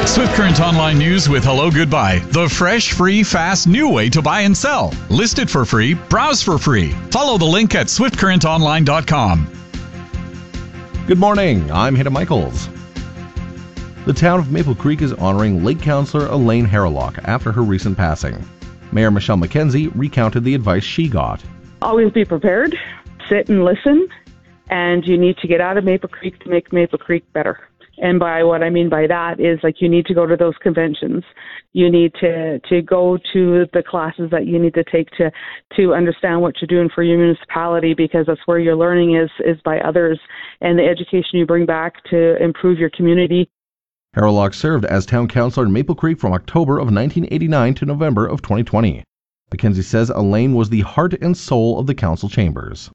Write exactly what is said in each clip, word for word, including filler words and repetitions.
Swift Current Online News with Hello Goodbye. The fresh, free, fast, new way to buy and sell. List it for free. Browse for free. Follow the link at swift current online dot com. Good morning. I'm Hayden Michaels. The town of Maple Creek is honoring late councillor Elaine Harralock after her recent passing. Mayor Michelle McKenzie recounted the advice she got. Always be prepared, sit and listen, and you need to get out of Maple Creek to make Maple Creek better. And by what I mean by that is like you need to go to those conventions. You need to, to go to the classes that you need to take to, to understand what you're doing for your municipality, because that's where your learning is, is by others, and the education you bring back to improve your community. Harralock served as town councillor in Maple Creek from October of nineteen eighty-nine to November of twenty twenty. McKenzie says Elaine was the heart and soul of the council chambers.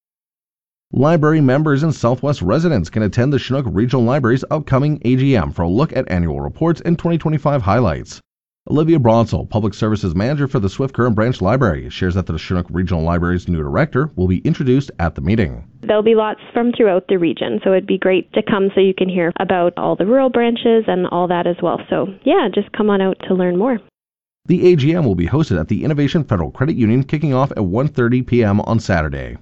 Library members and Southwest residents can attend the Chinook Regional Library's upcoming A G M for a look at annual reports and twenty twenty-five highlights. Olivia Bronsel, Public Services Manager for the Swift Current Branch Library, shares that the Chinook Regional Library's new director will be introduced at the meeting. There'll be lots from throughout the region, so it'd be great to come so you can hear about all the rural branches and all that as well. So yeah, just come on out to learn more. The A G M will be hosted at the Innovation Federal Credit Union, kicking off at one thirty p.m. on Saturday.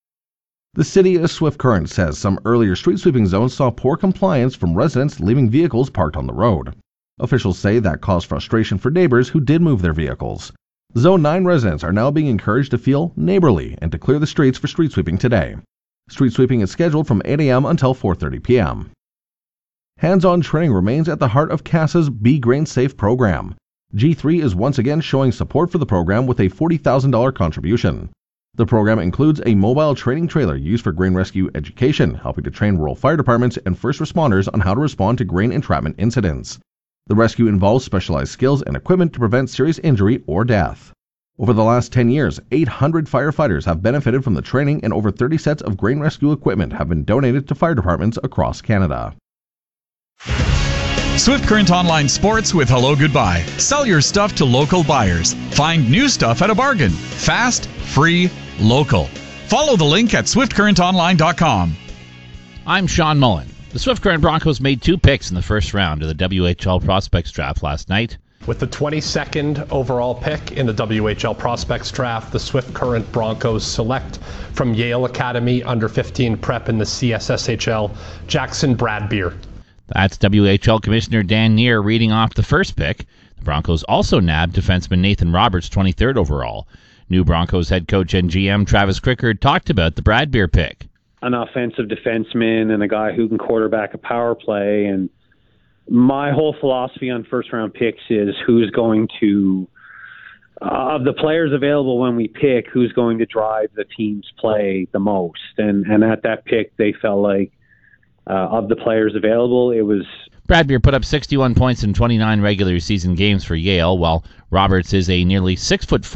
The city of Swift Current says some earlier street sweeping zones saw poor compliance from residents leaving vehicles parked on the road. Officials say that caused frustration for neighbors who did move their vehicles. Zone nine residents are now being encouraged to feel neighborly and to clear the streets for street sweeping today. Street sweeping is scheduled from eight a.m. until four thirty p.m. Hands-on training remains at the heart of C A S A's Be Grain Safe program. G three is once again showing support for the program with a forty thousand dollars contribution. The program includes a mobile training trailer used for grain rescue education, helping to train rural fire departments and first responders on how to respond to grain entrapment incidents. The rescue involves specialized skills and equipment to prevent serious injury or death. Over the last ten years, eight hundred firefighters have benefited from the training, and over thirty sets of grain rescue equipment have been donated to fire departments across Canada. Swift Current Online Sports with Hello Goodbye. Sell your stuff to local buyers. Find new stuff at a bargain. Fast, free, local. Follow the link at swift current online dot com. I'm Sean Mullen. The Swift Current Broncos made two picks in the first round of the W H L Prospects Draft last night. With the twenty-second overall pick in the W H L Prospects Draft, the Swift Current Broncos select from Yale Academy under fifteen prep in the C S S H L, Jackson Bradbeer. That's W H L Commissioner Dan Neer reading off the first pick. The Broncos also nabbed defenseman Nathan Roberts, twenty-third overall. New Broncos head coach and G M Travis Crickard talked about the Bradbeer pick. An offensive defenseman and a guy who can quarterback a power play. And my whole philosophy on first-round picks is who's going to, uh, of the players available when we pick, who's going to drive the team's play the most. And, and at that pick, they felt like uh, of the players available, it was... Bradbeer put up sixty-one points in twenty-nine regular season games for Yale, while Roberts is a nearly six foot four